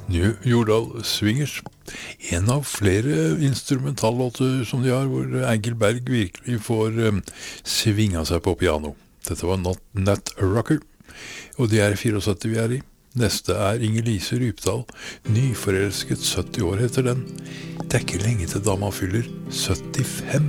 New Jordal Swingers. En av flere instrumentallåter som de har, hvor Engelberg virkelig får svinga seg på piano. Dette var Nat Rocker, og de 74 vi i. Neste Inger-Lise Rypdal, nyforelsket 70 år heter den. Det ikke lenge til dama fyller 75.